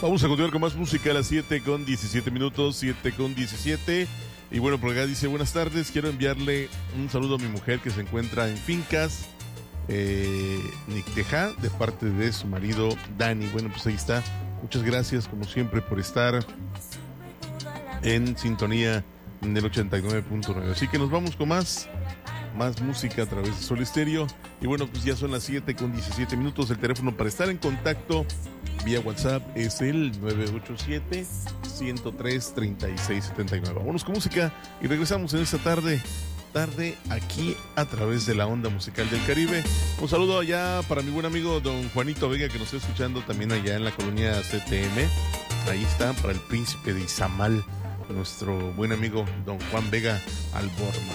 Vamos a continuar con más música a las 7:17, 7:17. Y bueno, por acá dice, buenas tardes, quiero enviarle un saludo a mi mujer que se encuentra en Fincas, Nicteja, de parte de su marido Dani. Bueno, pues ahí está. Muchas gracias, como siempre, por estar en sintonía del 89.9. Así que nos vamos con más música a través de Sol Estéreo. Y bueno, pues ya son las 7:17. El teléfono para estar en contacto vía WhatsApp es el 987-103-3679. Vámonos con música y regresamos en esta tarde aquí a través de la onda musical del Caribe. Un saludo allá para mi buen amigo don Juanito Vega, que nos está escuchando también allá en la colonia CTM. Ahí está, para el príncipe de Izamal, nuestro buen amigo don Juan Vega Albornoz.